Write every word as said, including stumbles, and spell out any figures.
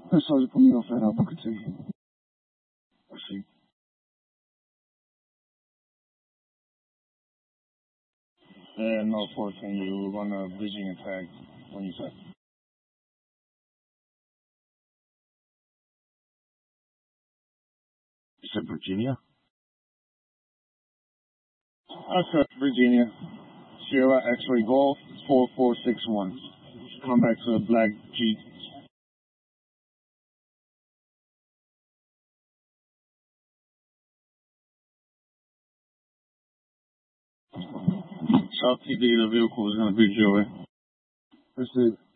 Mensagem pro meu Fed Booker T. Let's see. Yeah, no fourteen. You were on the Virginia tag when you said. You said Virginia? I said Virginia. Sierra X-ray Golf four four six one. Come back to the black Jeep. South T D, the vehicle is going to be Joey. This is